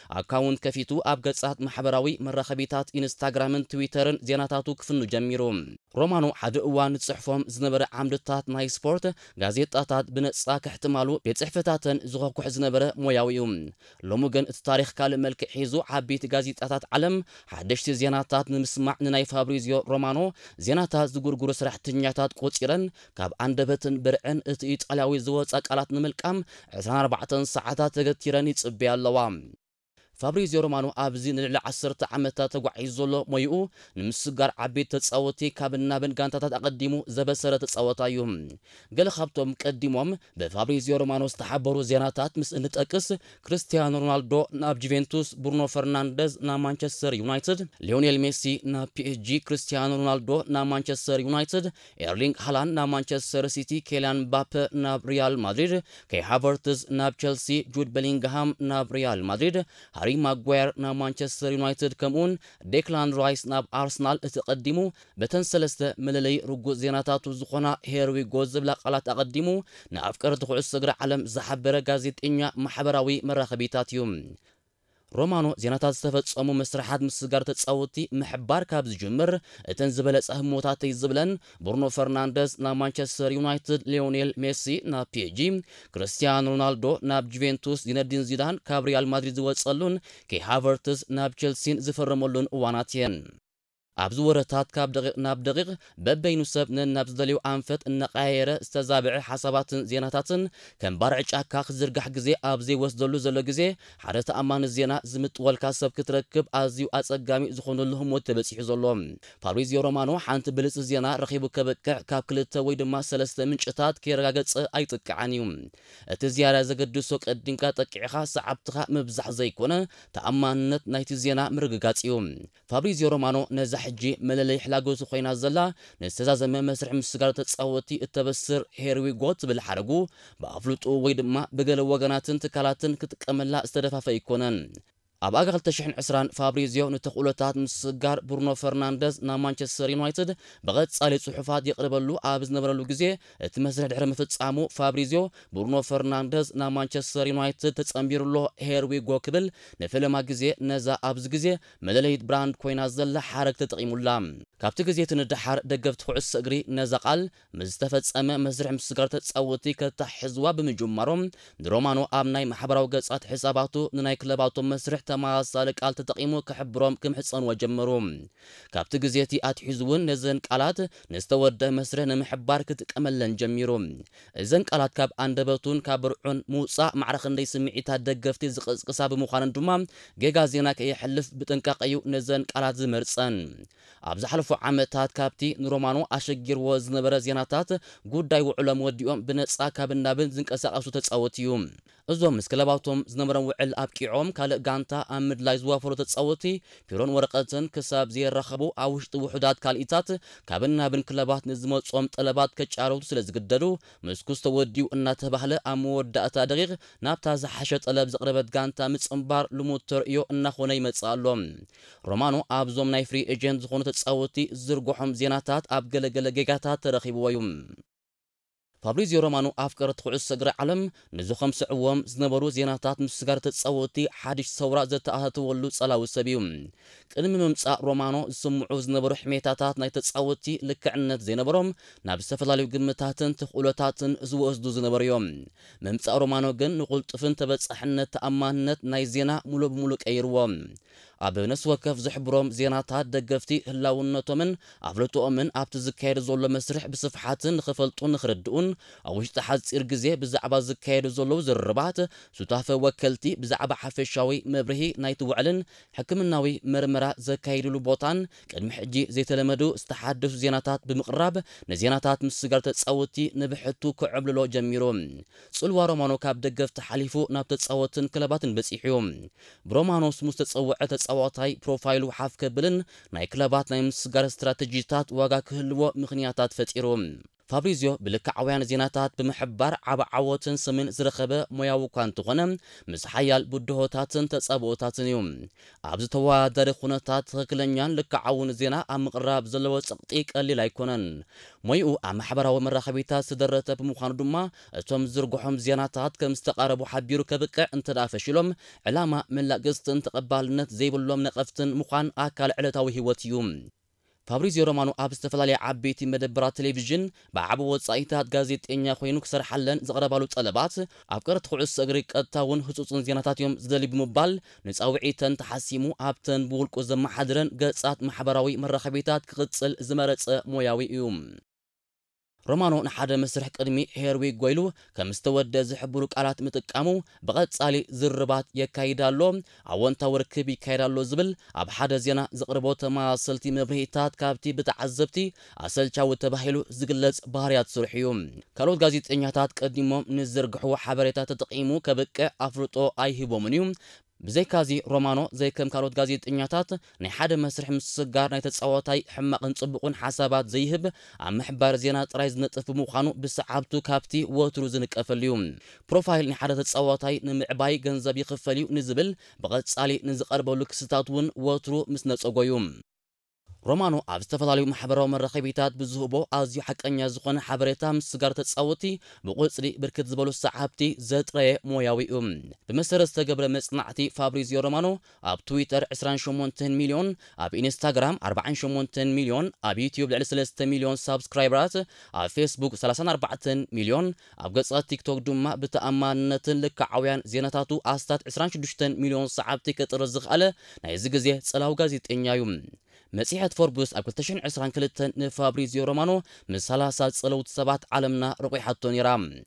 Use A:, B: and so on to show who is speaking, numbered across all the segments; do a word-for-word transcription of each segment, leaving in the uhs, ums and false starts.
A: ኣካውንት ከፊቱ ኣብ ገጻት ማሕበራዊ መራኸቢታት ኢንስታግራምን ትዊተርን ዜናታቱ ክፍኑ ጀሚሩ ሮማኖ ሓደ እዋን ጽሕፎም ዝነበረ ዓምድታት ናይ ስፖርት ጋዜጣታት ብነጻ ከሕትማሉ ቤት ጽሕፈታትን ዝኸኩሕ ዝነበረ ሞያዊ እዩ ሎሚ ግን እቲ ታሪኽ ካልእ መልክዕ ሒዙ ዓበይቲ ጋዜጣታት ዓለም ሓደሽቲ ዜናታት ንምስማዕ ንናይ ፋብሪዚዮ ሮማኖ ዜናታት ዝጉርጉሩ ስራሕተኛታት ቆፂረን ካብ አንደበትን ብርዕን እቲ ኢጣልያዊ ዝወፃ ቃላት ንምልቃም عشرين أربعة ሰዓታት ተገቲረን ይጽበያ ኣለዋ ፋብሪዚዮ ሮማኖ ኣብዚ ንልዕሊ عشرة ዓመታት ተጓዒዙ ዘሎ ሞይኡ ንምስጋር ዓበይቲ ተጻወቲ ካብና ብን ጋንታታት ኣቀዲሙ ዘበሰረ ተጻወታ እዩ ገለ ካብቶም ቀዲሞም በፋብሪዚዮ ሮማኖ ዝተሓበሩ ዜናታት ምስ እንጠቅስ ክርስቲያኖ ሮናልዶ ናብ ጁቬንቱስ ብሩኖ ፈርናንዴዝ ናብ ማንቸስተር ዩናይትድ ሊዮኔል ሜሲ ናብ ፒኤስጂ ክርስቲያኖ ሮናልዶ ናብ ማንቸስተር ዩናይትድ ኤርሊንግ ሃላንድ ናብ ማንቸስተር ሲቲ ኬሊያን ምባፔ ናብ ሪያል ማድሪድ ከይ ሃቨርትዝ ናብ ቸልሲ ጁድ ቤሊንግሃም ናብ ሪያል ማድሪድ ሃሪ ማጓየር ናብ ማንቸስተር ዩናይትድ ከምኡን ዴክላን ራይስ ናብ አርሰናል እተቀዲሙ በተን ሰለስተ መለለይ ርጉእ ዜናታቱ ዝኾና ሄርዊጎ ዝብላ ቃላት አቀዲሙ ንኣፍቀርቲ ኩዕሶ እግሪ ዓለም ዝሓበረ ጋዜጠኛ ማሕበራዊ መራኸቢታት እዩ ሮማኖ ዜናታት ዝተፈጸሙ መስራሓት ምስጋር ተጻወቲ ምሕባር ካብ ዝጅምር እተን ዝበለጸ ህሞታት ይዝብለን ብሩኖ ፈርናንዴዝ ናብ ማንቸስተር ዩናይትድ ሊዮኔል ሜሲ ናብ ፒኤስጂ ክርስቲያኖ ሮናልዶ ናብ ጁቬንቱስ ዚነዲን ዚዳን ካብ ሪያል ማድሪድ ዝወጸሉን ከይ ሃቨርትዝ ናብ ቸልሲን ዝፈረመሉን እዋናት እየን ኣብዚ ወረታት ካብ ደቂቕ ናብ ደቂቕ በበይኑ ሰብ ናብ ዝደልዩ ኣንፈት እናቀያየረ ዝተዛብዐ ሓሳባትን ዜናታትን ከም ባርዕ ጫካ ክዝርጋሕ ግዜ ኣብ ዘይወስደሉ ዘሎ ግዜ ሓደ ተኣማኒ ዜና ዝምጥወልካ ሰብ ክትረክብ ኣዝዩ ኣጸጋሚ ዝኾነሉ ህሞት ተበፂሑ ዘሎ ፋብሪዚዮ ሮማኖ ሓንቲ ብልጽ ዜና ረኺቡ ከበቅዕ ካብ ክልተ ወይ ድማ ሰለስተ ምንጭታት ከይረጋገጸ ኣይጥቅዓን እዩ እቲ ዝያዳ ዘገድሶ ቀዲምካ ጠቂዕኻ ሰዓብትኻ ምብዛሕ ዘይኮነ ተኣማንነት ናይቲ ዜና ምርግጋጽ እዩ ፋብሪዚዮ ሮማኖ ነዛ ሕጂ መለለይ ሕላጎቱ ኮይና ዘላ ንስተዛዘመ መስርሕ ምስጋር ተጻወቲ እተበስር ሄርዊጎ ትብል ሓረጉ ብኣፍልጡ ወይ ድማ ብገለ ወገናትን ትካላትን ክትቀመላ ዝተደፋፈ ይኮነን ኣብ ኣጋ ሁለት ሺህ عشرين ፋብሪዚዮ ንተኽእሎታት ምስጋር ብሩኖ ፈርናንዴዝ ናብ ማንቸስተር ዩናይትድ በቐጻሊ ጽሑፋት ይቕርበሉ ኣብ ዝነበረሉ ግዜ እቲ መስርሕ ድሕሪ ምፍጻሙ ፋብሪዚዮ ብሩኖ ፈርናንዴዝ ናብ ማንቸስተር ዩናይትድ ተጸምቢሩሎ ሄርዊጎ ክብል ንፈለማ ግዜ ነዛ ኣብዚ ግዜ መለለይት ብራንድ ኮይና ዘላ ሓረግ ተጠቒሙላ ካብቲ ግዜ ትንድሓር ደገፍቲ ኩዕሶ እግሪ ነዛ ቃል ምስ ዝተፈጸመ መስርሕ ምስጋር ተጻወቲ ከተሕዝዋ ብምጅማሮም ንሮማኖ ኣብ ናይ ማሕበራዊ ገጻት ሕሳባቱ ንናይ ክለባቶም መስርሕ ተማሳለ ቃል ተጠቂሙ ከሕብሮም ክምሕፀንዎ ጀመሩ ካብቲ ግዜቲ ኣትሒዙውን ነዘን ቃላት ንዝተወደ መስርሕ ንምሕባር ክትቀመለን ጀሚሩ እዘን ቃላት ካብ አንደበቱን ካብ ብርዑን ምውፃእ ማዕረኽ እንደይ ስምዒታት ደገፍቲ ዝቕስቅሳ ብምዃነን ድማ ጌጋ ዜና ከየሕልፍ ብጥንቃቐ እዩ ነዘን ቃላት ዝመርፀን ኣብ ዝሓለፉ ዓመታት ካብቲ ንሮማኖ ኣሸጊርዎ ዝነበረ ዜናታት ጉዳይ ውዕሎም ወዲኦም ብነፃ ካብ ናብን ዝንቀሳቐሱ ተጻወቲ እዩ እዞም ምስ ክለባቶም ዝነበረን ውዕል ኣብቂዖም ካልእ ጋንታ ኣብ ምድላይ ዝዋፈሩ ተጻወቲ ፒሮን ወረቐትን ክሳብ ዝየራኸቡ ኣብ ውሽጢ ውሑዳት ካልኢታት ካብ ናብን ክለባት ንዝመጾም ጠለባት ከጫረቱ ስለ ዝግደዱ ምስኩስ ተወዲኡ እናተባህለ ኣብ መወዳእታ ደቂቕ ናብታ ዝሓሸ ጠለብ ዘቕረበት ጋንታ ምጽምባር ልሙድ ተርእዮ እናኾነ ይመጽእ ኣሎ ሮማኖ ኣብዞም ናይ ፍሪ ኤጀንት ዝኾኑ ተጻወቲ ዝርግሖም ዜናታት ኣብ ገለገለ ጌጋታት ተረኺብዎ እዩ ፋብሪዚዮ ሮማኖ ኣፍቀርቲ ኩዕሶ እግሪ ዓለም ንዝኾም ስዕዎም ዝነበሩ ዜናታት ምስጋር ተጻወቲ ሓድሽ ሰውራ ዘተኣታተወሉ ጸላዊ ሰብ እዩ ቅድሚ ምምጻእ ሮማኖ ዝስምዑ ዝነበሩ ሕሜታታት ናይ ተጻወቲ ልክዕነት ዘይነበሮም ናብ ዝተፈላለዩ ግምታትን ተኽእሎታትን ዝወስዱ ዝነበሩ እዮም ምምጻእ ሮማኖ ግን ንቁልጥፍን ተበጻሕነት ተኣማንነት ናይ ዜና ሙሉእ ብሙሉእ ቀይርዎም ኣብ ነፍሲ ወከፍ ዝሕብሮም ዜናታት ደገፍቲ ህላውነቶምን ኣፍልጦኦምን ኣብቲ ዝካየድ ዘሎ መስርሕ ብስፍሓትን ንኽፈልጡን ንኽርድኡን ኣብ ውሽጢ ሓፂር ግዜ ብዛዕባ ዝካየዱ ዘለዉ ዝርርባት ሱታፈ ወከልቲ ብዛዕባ ሓፈሻዊ መብርሂ ናይቲ ውዕልን ሕክምናዊ ምርመራ ዘካይድሉ ቦታን ቅድሚ ሕጂ ዘይተለመዱ ዝተሓደሱ ዜናታት ብምቕራብ ንዜናታት ምስጋር ተጻወቲ ንብሕቱ ክዕብልሎ ጀሚሩ ጽልዋ ሮማኖ ካብ ደገፍቲ ሓሊፉ ናብ ተጻወትን ክለባትን በፂሑ ብሮማኖ ስሙ ዝተጸውዐ ተጻዋታይ ፕሮፋይሉ ሓፍ ከብልን ናይ ክለባት ናይ ምስጋር ስትራቴጂታት ዋጋ ክህልዎ ምኽንያታት ፈጢሩ ፋብሪዚዮ ብልክዓውያን ዜናታት ብምሕባር ዓብ ዓወትን ስምን ዝረኸበ ሞያዊ እኳ እንትኾነ ምስ ሓያል ቡድሆታትን ተጸብኦታትን እዩ ኣብ ዝተወዳደረ ኩነታት ትኽክለኛን ልክዓውን ዜና ኣብ ምቕራብ ዘለዎ ጽቕጢ ቀሊል ኣይኮነን ሞይኡ ኣብ ማሕበራዊ መራኸቢታት ዝደረተ ብምዃኑ ድማ እቶም ዝርግሖም ዜናታት ከም ዝተቃረቡ ሓቢሩ ከብቅዕ እንተደኣ ፈሺሎም ዕላማ መላግስትን ተቐባልነት ዘይብሎም ነቐፍትን ምዃን ኣካል ዕለታዊ ህይወት እዩ ፋብሪዚዮ ሮማኖ ኣብ ዝተፈላለዩ ዓበይቲ መደበራት ቴሌቪዥን ብዓብ ወጻኢታት ጋዜጠኛ ኮይኑ ክሰርሓለን ዝቐረባሉ ጠለባት ኣብ ቀረጥ ኩዕሶ እግሪ ቀጥታውን ህጹጽን ዜናታት እዮም ዝደልዩ ብምባል ንጻውዒተን ተሓሲሙ ኣብተን ብውልቁ ዘመሓድረን ገጻት ማሕበራዊ መራኸቢታት ክቕጽል ዝመረጸ ሞያዊ እዩ ሮማኖ ንሓደ መስርሕ ቅድሚ ሄርዊ ጎይሉ ከም ዝተወደ ዝሕብሩ ቃላት ምጥቃሙ ብቐጻሊ ዝርባት የካይዳሎ ኣወንታዊ ርክብ ይካይዳሎ ዝብል ኣብ ሓደ ዜና ዘቕርቦ ተመሳሰልቲ መብርሂታት ካብቲ ብተዓዘብቲ ኣሰልቻዊ ተባሂሉ ዝግለጽ ባህርያት ስርሕ እዩ ካልኦት ጋዜጠኛታት ቀዲሞም ንዝርግሕዎ ሓበሬታ ተጠቒሙ ከብቅዕ ኣፍርጦ ኣይሂቦምን እዩ ብዘይካዚ ሮማኖ ዘይከም ካልኦት ጋዜጠኛታት ናይ ሓደ መስርሕ ምስጋር ናይ ተጻዋታይ ሕማቕን ጽቡቕን ሓሳባት ዘይህብ ኣብ ምሕባር ዜና ጥራይ ዝነጥፍ ብምዃኑ ብሰዓብቱ ካብቲ ወትሩ ዝንቀፈል እዩ ፕሮፋይል ናይ ሓደ ተጻዋታይ ንምዕባይ ገንዘብ ይኽፈል እዩ ንዝብል ብቐጻሊ ንዝቐርበሉ ክስታት እውን ወትሩ ምስ ነጸጎ እዩ ሮማኖ ኣብ ዝተፈላለዩ ማሕበራዊ መራኸቢታት ብዝህቦ ኣዝዩ ሓቀኛ ዝኾነ ሓበሬታ ምስጋር ተጻወቲ ብቁጽሪ ብርክት ዝበሉ ሰዓብቲ ዘጥረየ ሞያዊ እዩ ብመሰረት ዝተገብረ መጽናዕቲ ፋብሪዚዮ ሮማኖ ኣብ ትዊተር عشرين وثمانية ሚልዮን ኣብ ኢንስታግራም أربعة وثمانية ሚልዮን ኣብ ዩቲዩብ ልዕሊ ثلاثة ሚልዮን ሳብስክራይበራት ኣብ ፌስቡክ ثلاثة وأربعة ሚልዮን ኣብ ገጽ ቲክቶክ ድማ ብተኣማንነትን ልክዓውያን ዜናታቱ ኣስታት عشرين وستة ሚልዮን ሰዓብቲ ከጥር ዝኽኣለ ናይ እዚ ግዜ ጸላው ጋዜጠኛ እዩ መጽሔት ፎርብስ ኣብ ألفين وعشرين وtwo ንፋብሪዚዮ ሮማኖ ምስ ثلاثة ጸለውት ሰባት ዓለምና ረቂሓቶ ነይራ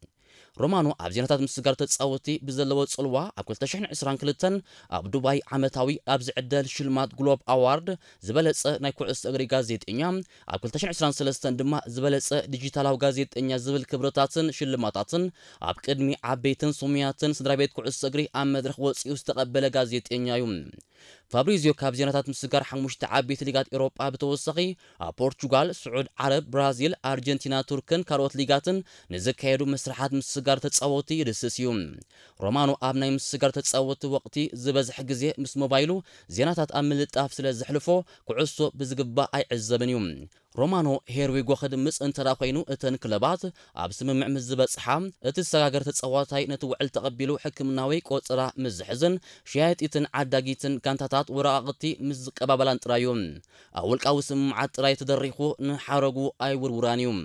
A: ሮማኖ ኣብ ዜናታት ምስጋር ተጻወቲ ብዘለዎ ጽልዋ ኣብ ألفين وعشرين وtwo ኣብ ዱባይ ዓመታዊ ኣብ ዝዕደል ሽልማት ግሎብ ኣዋርድ ዝበለጸ ናይ ኩዕሶ እግሪ ጋዜጠኛ ኣብ ألفين وعشرين وثلاثة ድማ ዝበለጸ ዲጂታላዊ ጋዜጠኛ ዝብል ክብርታትን ሽልማታትን ኣብ ቅድሚ ዓበይትን ሱሙያትን ስድራቤት ኩዕሶ እግሪ ኣብ መድረኽ ወፂኡ ዝተቐበለ ጋዜጠኛ እዩ ፋብሪዚዮ ካብ ዜናታት ምስጋር ሓሙሽተ ዓበይቲ ሊጋት ኤውሮጳ ብተወሳኺ ኣብ ፖርቹጋል ስዑድ ዓረብ ብራዚል ኣርጀንቲና ቱርክን ካልኦት ሊጋትን ንዘካየዱ መስራሓት ምስጋር ተጻወቲ ይድስስ እዩ ሮማኖ ኣብ ናይ ምስጋር ተጻወቲ ወቅቲ ዝበዝሕ ግዜ ምስ ሞባይሉ ዜናታት ኣብ ምልጣፍ ስለ ዘሕልፎ ኩዕሶ ብዝግባእ ኣይዕዘብን እዩ ሮማኖ ሄርዊጎ ኸድምጽ እንተዳ ኮይኑ እተን ክለባት ኣብ ስምምዕ ምስ ዝበጽሓ እቲ ዝሰጋገር ተጻዋታይ ነቲ ውዕል ተቐቢሉ ሕክምናዊ ቆጽራ ምስ ዝሕዝን ሸያጢትን ዓዳጊትን ጋንታታት ወረቓቕቲ ምስ ዝቀባበላን ጥራዩ ኣብ ውልቃዊ ስምምዓት ጥራይ ተደሪኹ ንሓረጉ ኣይውርውራን እዩ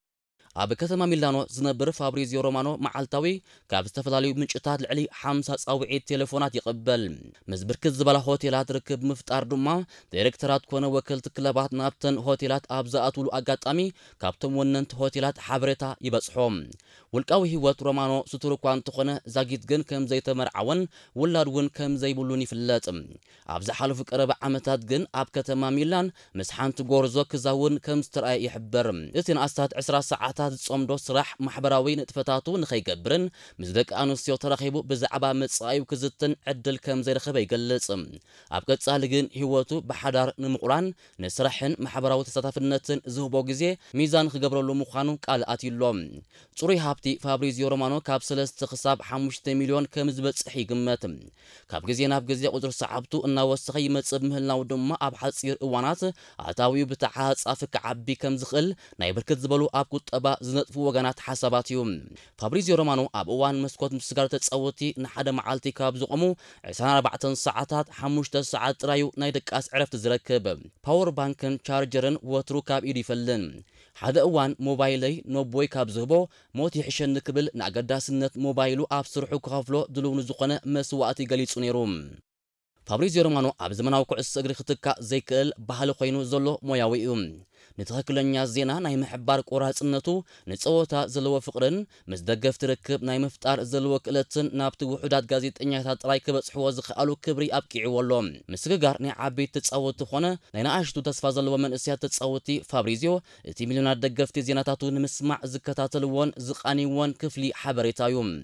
A: ኣብ ከተማ ሚላኖ ዝነብር ፋብሪዚዮ ሮማኖ መዓልታዊ ካብ ዝተፈላለዩ ምንጭታት ልዕሊ خمسة ጻውዒት ቴሌፎናት ይቕበል ምስ ብርክት ዝበላ ሆቴላት ርክብ ምፍጣር ድማ ዳይሬክተራት ኮነ ወከልቲ ክለባት ናብተን ሆቴላት ኣብ ዝኣትውሉ ኣጋጣሚ ካብቶም ወነንቲ ሆቴላት ሓበሬታ ይበጽሖም ውልቃዊ ህይወት ሮማኖ ስቱር እኳ እንተኾነ ዛጊት ግን ከም ዘይተመርዓወን ውላድ እውን ከም ዘይብሉን ይፍለጥ ኣብ ዝሓለፉ ቀረባ ዓመታት ግን ኣብ ከተማ ሚላን ምስ ሓንቲ ጎርዞ ክዛውን ከም ዝተረኣየ ይሕበር እቲ ንኣስታት عشرة ሰዓታት ጾምዶ ስራሕ ማሕበራዊ ንጥፈታቱ ንኸይገብርን ምስ ደቂ ኣንስትዮ ተራኺቡ ብዛዕባ መጻኢው ክዝትን ዕድል ከም ዘይረኸበ ይገልጽ ኣብ ቀጻሊ ግን ህይወቱ ብሓዳር ንምቑራን ንስራሕን ማሕበራዊ ተሳታፍነትን ዝህቦ ግዜ ሚዛን ክገብረሉ ምዃኑ ቃል ኣትይሎም ጽሩይ ሃብቲ ፋብሪዚዮ ሮማኖ ካብ ሰለስተ ክሳብ ሓሙሽተ ሚልዮን ከም ዝበጽሕ ይግመት ካብ ግዜ ናብ ግዜ ቁጽሪ ሰዓብቱ እናወሰኸ ይመጽእ ምህልናው ድማ ኣብ ሓጺር እዋናት ኣታዊው ብተዓጻፊ ክዓቢ ከም ዝኽእል ናይ ብርክት ዝበሉ ኣብ ቁጠባ ዝነጥፉ ወገናት ሓሳባት እዩ ፋብሪዚዮ ሮማኖ ኣብ እዋን መስኮት ምስጋር ተጻወቲ ንሓደ መዓልቲ ካብ ዝቆሙ عشرين وأربعة ሰዓታት ሓሙሽተ ሰዓት ጥራዩ ናይ ደቃስ ዕረፍቲ ዝረክብ ፓወር ባንክን ቻርጀርን ወትሩ ካብ ኢዱ ይፈልን ሓደ እዋን ሞባይለይ ኖቦይ ካብ ዝህቦ ሞት ይሕሸኒ ክብል ንኣገዳስነት ሞባይሉ ኣብ ስርሑ ክኸፍሎ ድልውኑ ዝኾነ መስዋዕቲ ገሊጹ ነይሩ ፋብሪዚዮ ሮማኖ ኣብ ዘመናዊ ኩዕሶ እግሪ ክትካእ ዘይክእል ባህሊ ኮይኑ ዘሎ ሞያዊ እዩ ንትኽክለኛ ዜና ናይ ምሕባር ቆራጽነቱ ንጸወታ ዘለዎ ፍቕርን ምስ ደገፍቲ ርክብ ናይ ምፍጣር ዘለዎ ክእለትን ናብቲ ውሑዳት ጋዜጠኛታት ጥራይ ክበጽሕዎ ዝኽኣሉ ክብሪ ኣብቂዕዎሎ ምስግጋር ናይ ዓበይቲ ተጻወቲ ኾነ ናይ ንኣሽቱ ተስፋ ዘለዎ መንእስያት ተጻወቲ ፋብሪዚዮ እቲ ሚልዮናት ደገፍቲ ዜናታቱ ንምስማዕ ዝከታተልዎን ዝቓኒዎን ክፍሊ ሓበሬታ እዩ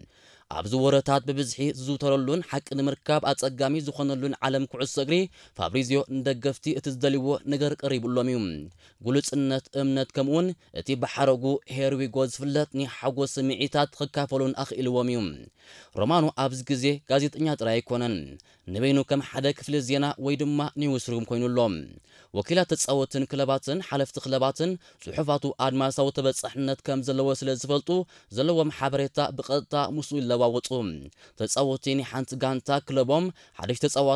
A: ኣብዚ ወረታት ብብዝሒ ዝዝውተረሉን ሓቂ ንምርካብ ኣጸጋሚ ዝኾነሉን ዓለም ኩዕሶ እግሪ ፋብሪዚዮ እንደገፍቲ እቲ ዝደልይዎ ነገር ቀሪቡሎም እዩ ጉልጽነት እምነት ከምኡውን እቲ ብሓረጉ ሄርዊጎ ዝፍለጥ ናይ ሓጎስ ስምዒታት ክካፈሉን ኣኽኢልዎም እዩ ሮማኖ ኣብዚ ግዜ ጋዜጠኛ ጥራይ ኣይኮነን ንበይኑ ከም ሓደ ክፍሊ ዜና ወይ ድማ ኒውስሩም ኮይኑሎም ወኪላት ተጻወትን ክለባትን ሓለፍቲ ክለባትን ጽሑፋቱ ኣድማሳዊ ተበጻሕነት ከም ዘለዎ ስለ ዝፈልጡ ዘለዎም ሓበሬታ ብቐጥታ ምስኡ ይለዋወጡ ተጻወትን ሓንቲ ጋንታ ክለቦም ሓደሽ ተጻዋ